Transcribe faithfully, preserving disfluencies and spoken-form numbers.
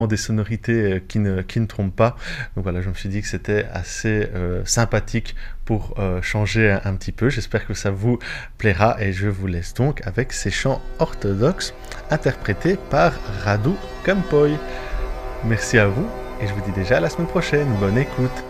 des sonorités euh, qui ne, qui ne trompent pas. Donc voilà, je me suis dit que c'était assez euh, sympathique pour euh, changer un, un petit peu. J'espère que ça vous plaira et je vous laisse donc avec ces chants orthodoxes interprétés par Radu Campoy. Merci à vous et je vous dis déjà à la semaine prochaine. Bonne écoute.